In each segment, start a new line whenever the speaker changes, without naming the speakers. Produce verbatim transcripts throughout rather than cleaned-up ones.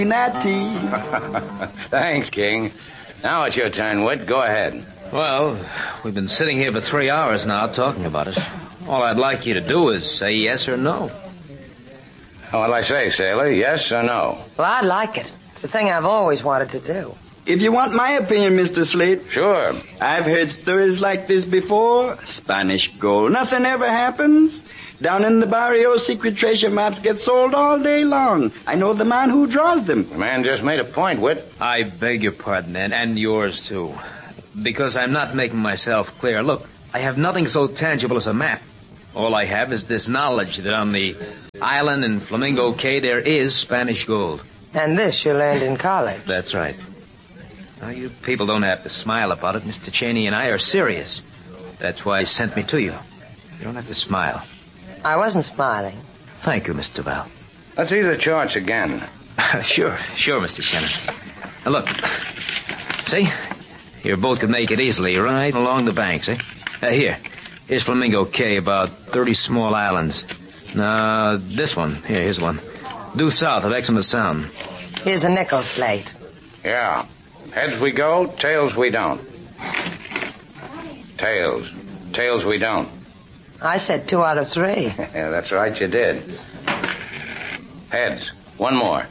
Natty.
Thanks, King. Now it's your turn, Whit. Go ahead.
Well, we've been sitting here for three hours now talking about it. All I'd like you to do is say yes or no.
What'll I say, sailor? Yes or no?
Well, I like it. It's a thing I've always wanted to do.
If you want my opinion, Mister Slate.
Sure.
I've heard stories like this before. Spanish gold. Nothing ever happens. Down in the barrio, secret treasure maps get sold all day long. I know the man who draws them.
The man just made a point, Whit.
I beg your pardon, and, and yours, too. Because I'm not making myself clear. Look, I have nothing so tangible as a map. All I have is this knowledge that on the island in Flamingo Cay there is Spanish gold.
And this you learned in college.
That's right. Now, you people don't have to smile about it. Mister Cheney and I are serious. That's why he sent me to you. You don't have to smile.
I wasn't smiling.
Thank you, Mister Duval.
Let's see the charts again.
Sure, sure, Mister Shannon. Now, look. See? Your boat could make it easily right along the bank, see? Uh, here. Here's Flamingo Cay, about thirty small islands. Now, this one. Here, here's one. Due south of Exmouth Sound.
Here's a nickel slate.
Yeah. Heads we go, tails we don't. Tails. Tails we don't.
I said two out of three.
Yeah, that's right, you did. Heads. One more.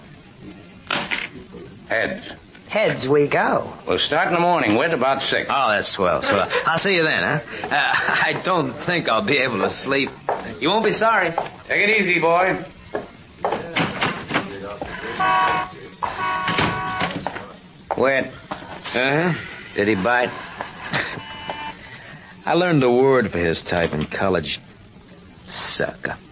Heads.
Heads we go.
We'll start in the morning, Whit, about six.
Oh, that's swell, swell. I'll see you then, huh? Uh, I don't think I'll be able to sleep. You won't be sorry.
Take it easy, boy. Whit.
Uh-huh.
Did he bite?
I learned a word for his type in college. Sucker.